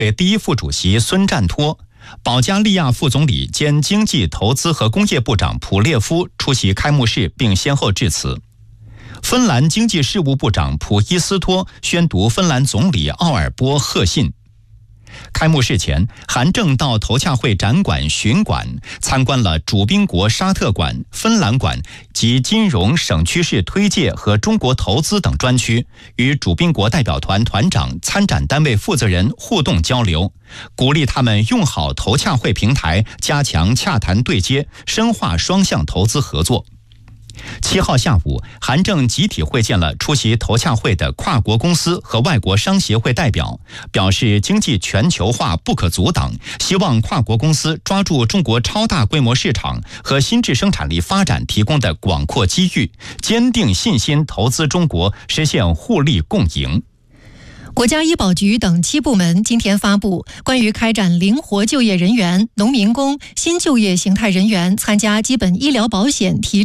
会第一副主席孙占托、保加利亚副总理兼经济投资和工业部长普列夫出席开幕式并先后致辞。芬兰经济事务部长普伊斯托宣读芬兰总理奥尔波贺信。开幕式前，韩正到头洽会展馆巡馆，参观了主宾国沙特馆、芬兰馆及金融、省区市推介和中国投资等专区，与主宾国代表团团长、参展单位负责人互动交流，鼓励他们用好头洽会平台，加强洽谈对接，深化双向投资合作。7号下午，韩正集体会见了出席头洽会的跨国公司和外国商协会代表，表示经济全球化不可阻挡，希望跨国公司抓住中国超大规模市场和新质生产力发展提供的广阔机遇，坚定信心投资中国，实现互利共赢。 国家医保局等7部门今天发布关于开展灵活就业人员、农民工、新就业形态人员参加基本医疗保险提